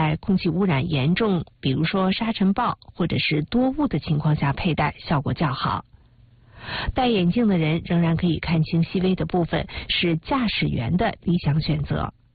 在空气污染严重，比如说沙尘暴或者是多雾的情况下佩戴效果较好。戴眼镜的人仍然可以看清细微的部分，是驾驶员的理想选择。